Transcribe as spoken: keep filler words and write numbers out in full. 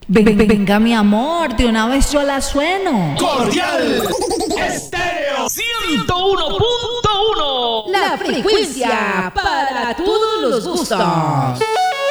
Ven- ven- Venga, mi amor, de una vez yo la sueno. Cordial Estéreo ciento uno punto uno. La frecuencia para todos los gustos.